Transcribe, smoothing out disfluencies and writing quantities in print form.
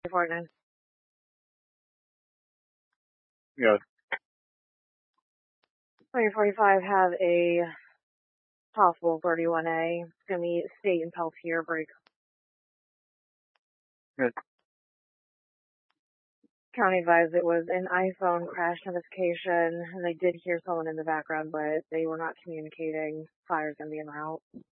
Fortnite. Yes. 2045 have a possible 31A. It's going to be State and Peltier break. Yes. County advised it was an iPhone crash notification, and they did hear someone in the background, but they were not communicating. Fire's going to be en route.